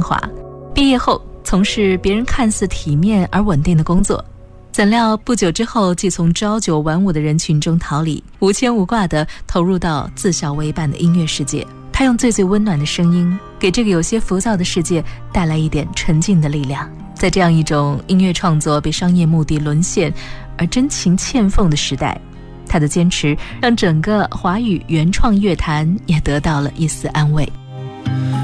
华。毕业后从事别人看似体面而稳定的工作，怎料不久之后既从朝九晚五的人群中逃离，无牵无挂地投入到自校为伴的音乐世界。他用最温暖的声音，给这个有些浮躁的世界带来一点沉静的力量。在这样一种音乐创作被商业目的沦陷而真情欠奉的时代，他的坚持让整个华语原创乐坛也得到了一丝安慰。